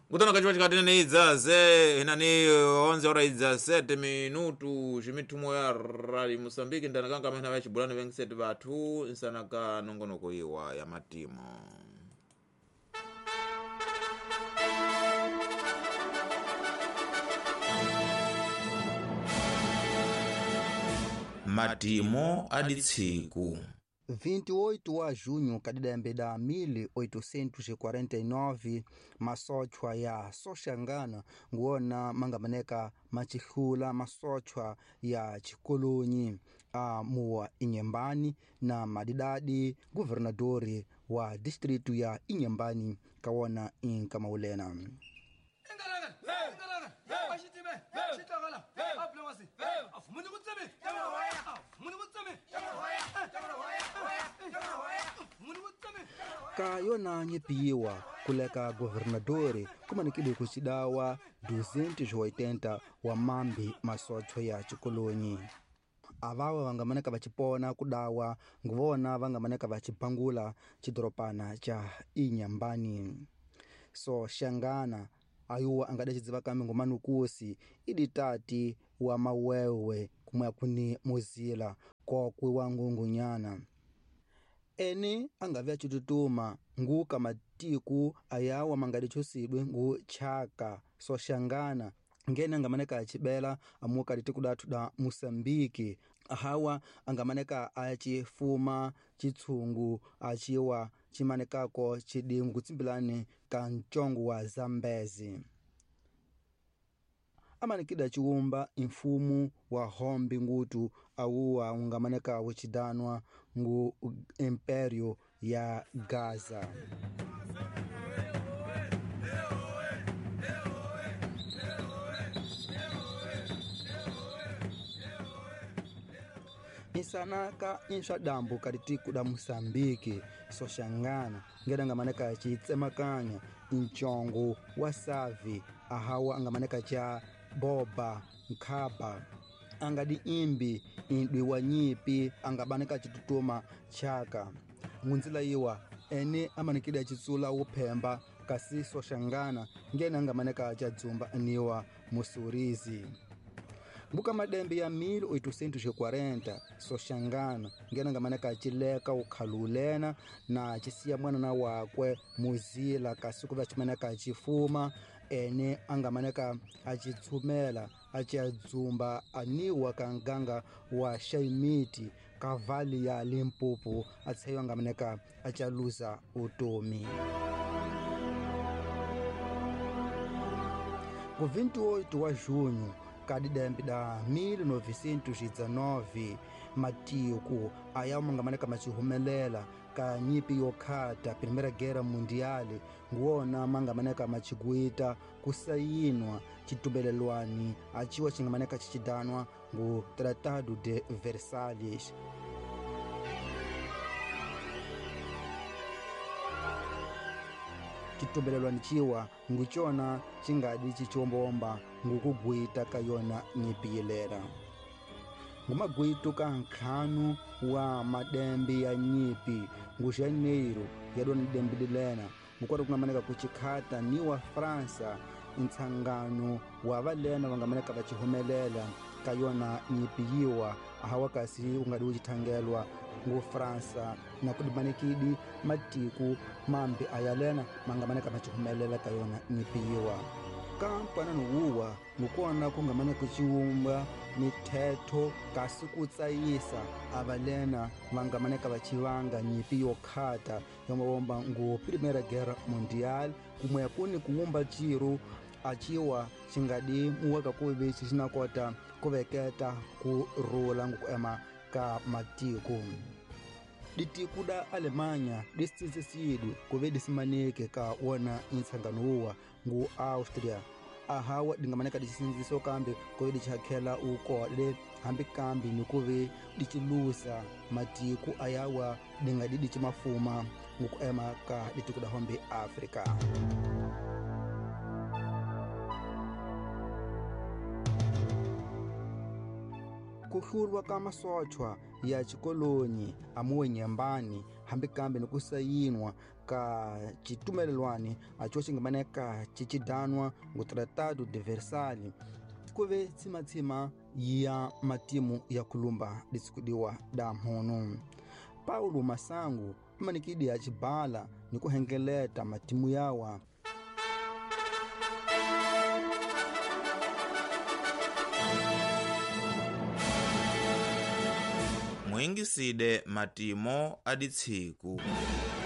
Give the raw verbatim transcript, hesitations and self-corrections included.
Kutana kachiwa chikatine ni idzaze inani onze ora idzasete minutu chimitumo ya rali Mosambiki ndanakanga mahina vachibulani vengisete vathu nsanaka nongonoko iwa ya matimo. Matimo aditsiku vinte e oito wa junho kadidembe da mil oitocentos e quarenta e nove masochwa ya Soxangana nguona mangamaneka machihula masochwa ya chikolonyi a muwa Inhambane na madidadi governadori wa distritu ya Inhambane kawona inkamaulena. Ka yona nyepiwa kuleka governadori kumanikidi kuchidawa duzentos e oitenta wa mambi masocho ya chikolonyi. Avawa vangamaneka vachipona kudawa nguvona vangamaneka vachipangula chidoropana cha Inhambane. Soxangana ayuwa angadechidziva kambi ngumanukusi iditati wa mawewe kumwe kuni muzila kwa kuwa ngungunyana. Eni angavya chitutuma ngu kamatiku ayawa mangadichosidwe ngu chaka Soxangana ngene angamaneka achibela amuka ditiku datu da Mosambiki ahawa angamaneka achifuma chitsungu achiwa chimanekako chidingu kutsimbilani kanchongu wa Zambezi. Amanikida chiumba infumu wa hombi ngutu awuwa ungamaneka wachidanwa ngu imperio ya Gaza. Insanaka insha dambu kaditiku da Mosambiki Soxangana ngeda ngamaneka chitsemakanya inchongo wa Savi ahawa angamaneka cha Boba Nkaba angadi imbi indwi wa nyipi angabaneka chitutuma chaka ngunzila iwa ene amanikida chitsula upemba kasi Soxangana ngena angamaneka cha dzumba aniwa Musurizi. Mbuka madembe ya mil oitocentos e quarenta Soxangana ngena ngamaneka chileka ukhalulena na chisiya mwana na wakwe muzila kasiku vachimaneka chifuma ene angamaneka achitsumela achiadzumba aniwa kanganga wa Shaimiti kavali ya Limpopo atsayo angamaneka achaluza utomi. Ku vinte e oito wa junho kadidembe da mil novecentos e dezenove matiku ayawa mangamaneka machihumelela ka nyipi yokhata Primeira Guerra Mundial nguona mangamaneka machiguita kusayinwa chitumbelelwani achiwa chingamaneka chichidanwa ngu Tratado de Versalhes. Chitumbelelwani chiwa nguchona chingadi chichombomba ngukugwita kayona nyipilera. Ngumagwitu ka nkhanu wa madembe ya nyipi ngu Janeiro yadona dembe dilena ngukwati kungamaneka kuchikhata ni wa Fransa ntsangano wa valena vangamaneka vachihumelela kayona nyipi yiwa ahawakasi ungadi uchithangelwa ngu Fransa na kudimanikidi matiku mambi ayalena mangamaneka vachihumelela kayona nyipi yiwa. Kampana nuwa ngukuona kungamaneka kuchiumba mithetho kasi kutsayisa avalena vangamaneka vachivanga nyipi yokhata yomawomba ngu Primeira Guerra Mundial kumwe kuni kuumba chiru achiwa chingadi muweka kuvi chichinakota kuveketa kurula ngukuema ka matiku. Ditiku da Alemanya distinsisidwe kuve disimanike ka wona insangano uwa ngu Austria ahawa dingamaneka disinziso kambi kuve dichakhela ukodle hambi kambi nikuve dichilusa matiku ayawa dingadi dichimafuma ngukuema ka ditiku da hombi Afrika. Kuhlulwa ka masochwa ya chikolonyi amuwe Inhambane hambi kambe nikusayinwa ka citumelelwani aco cingamaneka cicidanwa ngu Tratado de Versalhes kuve tsimatsima ya matimu ya kulumba litsikudiwa da mhono. Paulo Masangu manikidi acibala ni kuhengeleta matimu yawa. Mwingiside matimo aditsiku.